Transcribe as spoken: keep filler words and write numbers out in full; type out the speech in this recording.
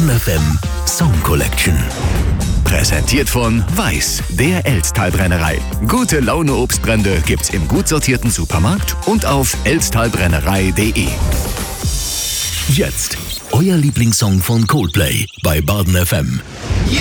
Baden F M Song Collection. Präsentiert von Weiß, der Elsttalbrennerei. Gute Laune Obstbrände gibt's im gut sortierten Supermarkt und auf elsttalbrennerei punkt de. Jetzt euer Lieblingssong von Coldplay bei Baden F M. You